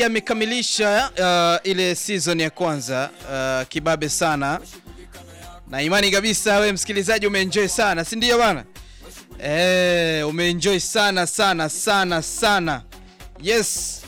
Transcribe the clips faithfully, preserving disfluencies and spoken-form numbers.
Amekamilisha uh, ile season ya kwanza uh, kibabe sana. Na imani kabisa wewe msikilizaji umeenjoy sana, si ndio bana? Eh, umeenjoy sana sana sana sana. Yes.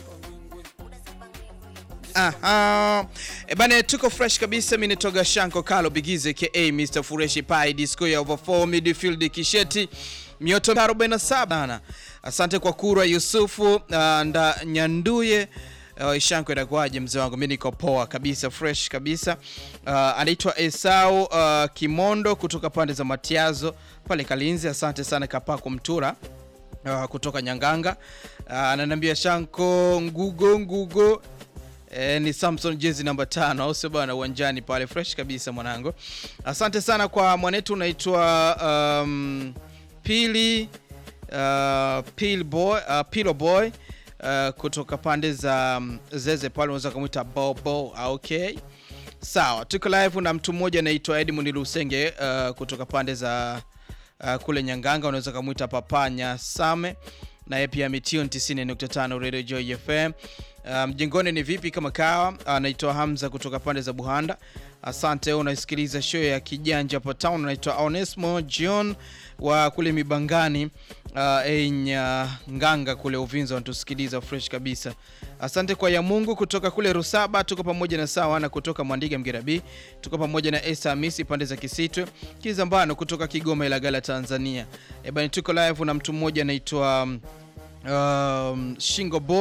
Aha. E bana, tuko fresh kabisa. Mimi nitoga Shanko Kalo Bigize ka mister Fureshi Pai Disco ya over four midfield Kisheti mioto arobaini na saba. Asante kwa kura Yusufu uh, nda Nyanduye. Uh, Shanko inakwaje mzee wangu? Mimi niko poa kabisa, fresh kabisa. Uh, anaitwa Esau uh, Kimondo kutoka pande za Matiazo pale Kalinzi. Asante sana Kapako Mtura uh, kutoka Nyanganga. Uh, ananiambia Shanko ngugo ngugo. E, ni Samson jezi namba tano au sio bana, uwanjani pale, fresh kabisa mwanangu. Asante sana kwa mwanetu unaitwa um, Pili uh, Pil boy uh, Pilo boy uh, kutoka pande za um, Zeze pale, unaweza kumuita Bobo. Okay. Sawa, tuko live na mtu mmoja anaitwa Edmund Lusenge uh, kutoka pande za uh, kule Nyanganga, unaweza kumuita Papanya Same, na yeye pia mitio tisini nukta tano Radio Joy F M. Mjengoni um, ni vipi kama kawa? Anaitwa uh, Hamza kutoka pande za Buhanda. Asante, unasikiliza show ya Kijanja hapa town. Anaitwa Onesmo John wa kule Mibangani uh, enya Nganga kule Uvinza, wanatusikiliza fresh kabisa. Asante kwa ya Mungu kutoka kule Rusaba, tuko pamoja na sawa na kutoka Mwandiga Mgerabi, tuko pamoja na Esa Hamisi pande za Kisitwe, Kizambano kutoka Kigoma Ilagala Tanzania. E bani, tuko live na mtu mmoja anaitwa um, Shingo Boy